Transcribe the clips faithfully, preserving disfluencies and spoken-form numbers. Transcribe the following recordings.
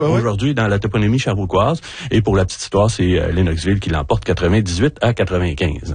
Ah ouais? Aujourd'hui dans la toponymie sherbrookoise. Et pour la petite histoire, c'est euh, Lennoxville qui l'emporte quatre-vingt-dix-huit à quatre-vingt-quinze.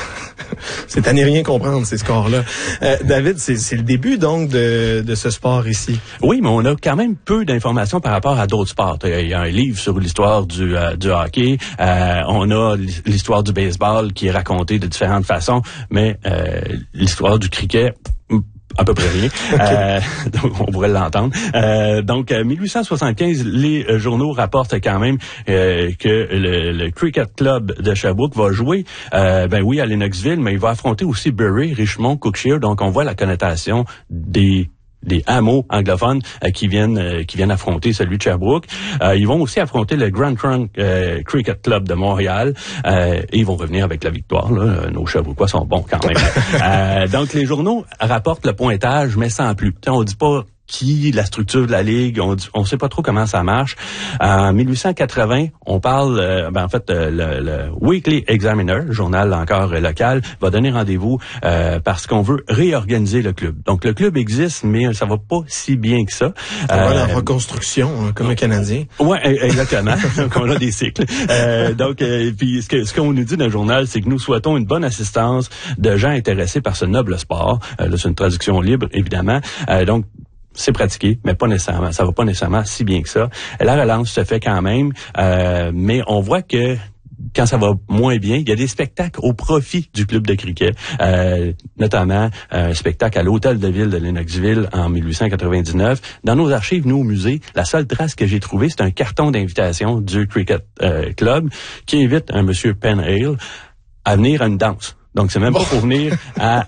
C'est à n'y rien comprendre, ces scores-là. Euh, David, c'est, c'est le début, donc, de, de ce sport ici. Oui, mais on a quand même peu d'informations par rapport à d'autres sports. Il y a un livre sur l'histoire du, euh, du hockey. Euh, on a l'histoire du baseball qui est racontée de différentes façons, mais euh, l'histoire du cricket... à peu près rien. Okay. Euh, donc, on pourrait l'entendre. Euh, donc, euh, mille huit cent soixante-quinze, les euh, journaux rapportent quand même euh, que le, le Cricket Club de Sherbrooke va jouer, euh, ben oui, à Lennoxville, mais il va affronter aussi Bury, Richmond, Cookshire. Donc, on voit la connotation des des hameaux anglophones euh, qui viennent euh, qui viennent affronter celui de Sherbrooke. Euh, ils vont aussi affronter le Grand Trunk euh, Cricket Club de Montréal euh, et ils vont revenir avec la victoire. Là. Nos Sherbrookois sont bons quand même. euh, donc les journaux rapportent le pointage, mais sans plus. T'sais, on dit pas qui, la structure de la ligue, on on sait pas trop comment ça marche. En mille huit cent quatre-vingts, on parle, euh, ben en fait, euh, le, le Weekly Examiner, journal encore euh, local, va donner rendez-vous euh, parce qu'on veut réorganiser le club. Donc le club existe, mais ça va pas si bien que ça. On va euh, la reconstruction, hein, comme un Canadien. Ouais, exactement. Donc on a des cycles. Euh, donc euh, puis ce que ce qu'on nous dit dans le journal, c'est que nous souhaitons une bonne assistance de gens intéressés par ce noble sport. Euh, là, c'est une traduction libre, évidemment. Euh, donc c'est pratiqué, mais pas nécessairement. Ça va pas nécessairement si bien que ça. La relance se fait quand même, euh, mais on voit que quand ça va moins bien, il y a des spectacles au profit du club de cricket, euh, notamment un spectacle à l'hôtel de ville de Lennoxville en mille huit cent quatre-vingt-dix-neuf. Dans nos archives, nous au musée, la seule trace que j'ai trouvée, c'est un carton d'invitation du Cricket euh, Club qui invite un monsieur Penhale à venir à une danse. Donc, c'est même pas pour venir à,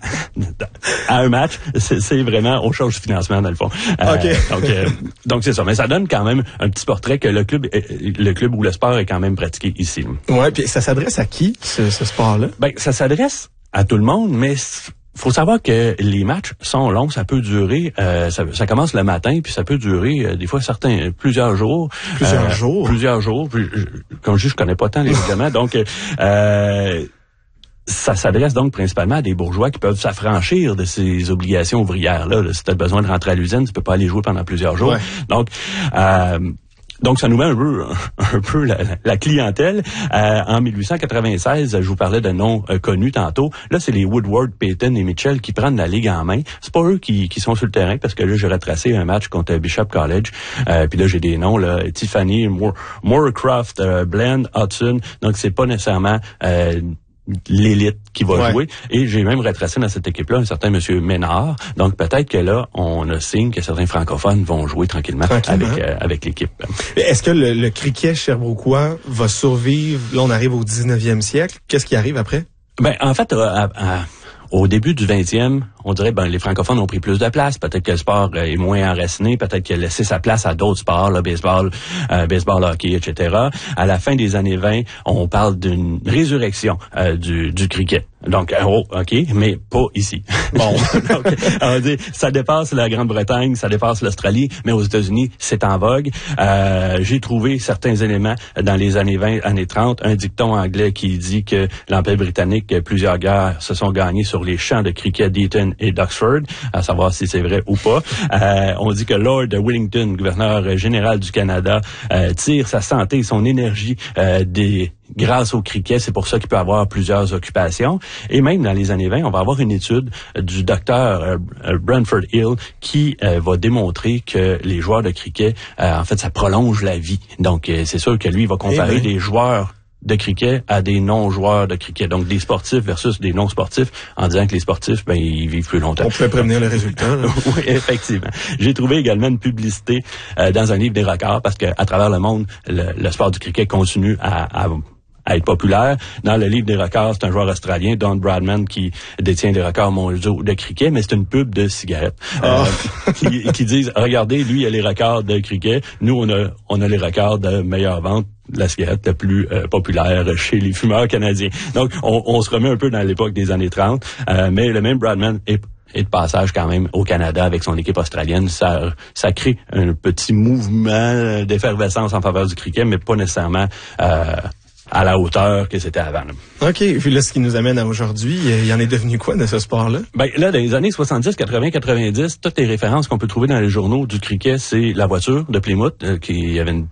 à un match. C'est, c'est vraiment, on change de financement, dans le fond. Euh, okay. donc, euh, donc, c'est ça. Mais ça donne quand même un petit portrait que le club, le club où le sport est quand même pratiqué ici. Ouais, puis ça s'adresse à qui, ce, ce sport-là? Ben, ça s'adresse à tout le monde, mais faut savoir que les matchs sont longs, ça peut durer, euh, ça, ça commence le matin, puis ça peut durer euh, des fois certains plusieurs jours. Plusieurs euh, jours? Plusieurs jours. Puis, je, comme je dis, je connais pas tant les règlements, donc... Euh, ça s'adresse donc principalement à des bourgeois qui peuvent s'affranchir de ces obligations ouvrières-là. Là, si tu as besoin de rentrer à l'usine, tu peux pas aller jouer pendant plusieurs jours. Ouais. Donc, euh, donc ça nous met un peu, un peu la, la clientèle. Euh, en mille huit cent quatre-vingt-seize, je vous parlais de noms euh, connus tantôt. Là, c'est les Woodward, Payton et Mitchell qui prennent la ligue en main. C'est pas eux qui, qui sont sur le terrain parce que là, j'ai retracé un match contre Bishop College. Euh, Puis là, j'ai des noms là, Tiffany, Moore, Moorcroft, euh, Bland, Hudson. Donc, c'est pas nécessairement euh, l'élite qui va ouais. jouer. Et j'ai même retracé dans cette équipe-là un certain monsieur Ménard. Donc peut-être que là, on a signe que certains francophones vont jouer tranquillement, tranquillement. avec euh, avec l'équipe. Est-ce que le, le cricket sherbrookois va survivre? Là, on arrive au dix-neuvième siècle. Qu'est-ce qui arrive après? Ben en fait, à, à, au début du vingtième, on dirait ben les francophones ont pris plus de place. Peut-être que le sport est moins enraciné. Peut-être qu'il a laissé sa place à d'autres sports, le baseball, euh, baseball, hockey, et cetera. À la fin des années vingt, on parle d'une résurrection euh, du, du cricket. Donc, oh, OK, mais pas ici. Bon, donc, on dit, ça dépasse la Grande-Bretagne, ça dépasse l'Australie, mais aux États-Unis, c'est en vogue. Euh, j'ai trouvé certains éléments dans les années vingt, années trente, un dicton anglais qui dit que l'Empire britannique, plusieurs guerres se sont gagnées sur les champs de cricket d'Eton et d'Oxford, à savoir si c'est vrai ou pas. Euh, on dit que Lord Wellington, gouverneur général du Canada, euh, tire sa santé et son énergie euh, des grâce au cricket, c'est pour ça qu'il peut avoir plusieurs occupations. Et même dans les années vingt, on va avoir une étude du docteur euh, Branford Hill qui euh, va démontrer que les joueurs de cricket, euh, en fait, ça prolonge la vie. Donc, euh, c'est sûr que lui, il va comparer des joueurs de cricket à des non-joueurs de cricket. Donc, des sportifs versus des non-sportifs, en disant que les sportifs, ben, ils vivent plus longtemps. On pouvait prévenir le résultat. Oui, effectivement. J'ai trouvé également une publicité euh, dans un livre des records, parce que à travers le monde, le, le sport du cricket continue à... à à être populaire. Dans le livre des records, c'est un joueur australien, Don Bradman, qui détient des records mondiaux de cricket, mais c'est une pub de cigarettes oh. euh, qui, qui disent, regardez, lui, il a les records de cricket, nous, on a, on a les records de meilleure vente, la cigarette la plus euh, populaire chez les fumeurs canadiens. Donc, on, on se remet un peu dans l'époque des années trente, euh, mais le même Bradman est et de passage quand même au Canada avec son équipe australienne. Ça, ça crée un petit mouvement d'effervescence en faveur du cricket, mais pas nécessairement... Euh, à la hauteur que c'était avant. Là. OK. Puis là, ce qui nous amène à aujourd'hui, il y en est devenu quoi de ce sport-là? Ben là, dans les années soixante-dix, quatre-vingts, quatre-vingt-dix, toutes les références qu'on peut trouver dans les journaux du cricket, c'est la voiture de Plymouth, euh, qui avait une